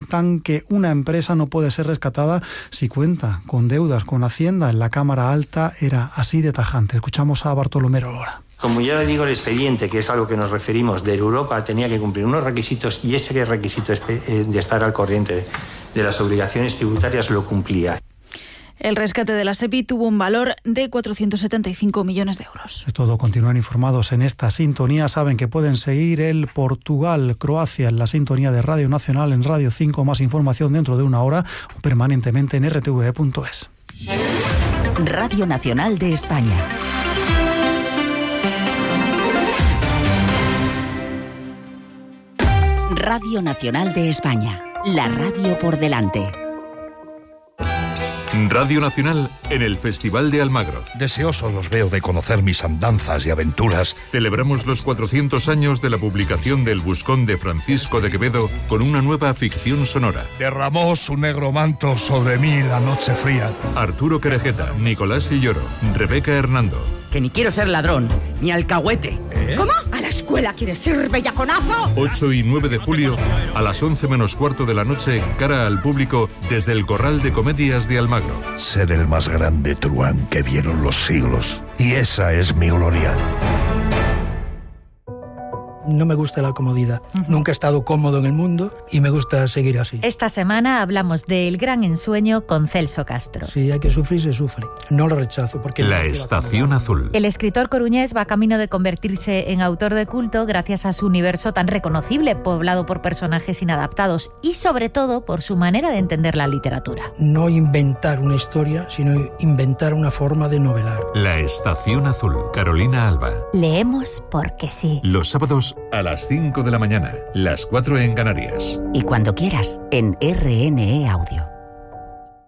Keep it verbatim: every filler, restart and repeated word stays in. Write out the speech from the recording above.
argumentan que una empresa no puede ser rescatada si cuenta con deudas con Hacienda. En la Cámara Alta era así de tajante. Escuchamos a Bartolomé Lora. Como ya le digo, el expediente, que es a lo que nos referimos, de Europa, tenía que cumplir unos requisitos y ese requisito de estar al corriente de las obligaciones tributarias lo cumplía. El rescate de la SEPI tuvo un valor de cuatrocientos setenta y cinco millones de euros. Es todo. Continúan informados en esta sintonía. Saben que pueden seguir el Portugal-Croacia en la sintonía de Radio Nacional en Radio cinco. Más información dentro de una hora o permanentemente en r t v e punto es. Radio Nacional de España. Radio Nacional de España. La radio por delante. Radio Nacional en el Festival de Almagro. Deseoso los veo de conocer mis andanzas y aventuras. Celebramos los cuatrocientos años de la publicación del Buscón de Francisco de Quevedo con una nueva ficción sonora. Derramó su negro manto sobre mí la noche fría. Arturo Querejeta, Nicolás Silloro, Rebeca Hernando. Que ni quiero ser ladrón, ni alcahuete. ¿Eh? ¿Cómo? ¿A la escuela quieres ir, bellaconazo? ocho y nueve de julio, a las once menos cuarto de la noche, cara al público, desde el Corral de Comedias de Almagro. Ser el más grande truán que vieron los siglos. Y esa es mi gloria. No me gusta la comodidad. Uh-huh. Nunca he estado cómodo en el mundo y me gusta seguir así. Esta semana hablamos de El gran ensueño con Celso Castro. Si hay que sufrir, se sufre. No lo rechazo porque... La Estación Azul. El escritor coruñés va camino de convertirse en autor de culto gracias a su universo tan reconocible, poblado por personajes inadaptados y sobre todo por su manera de entender la literatura. No inventar una historia, sino inventar una forma de novelar. La Estación Azul. Carolina Alba. Leemos porque sí. Los sábados a las cinco de la mañana, las cuatro en Canarias. Y cuando quieras, en R N E Audio.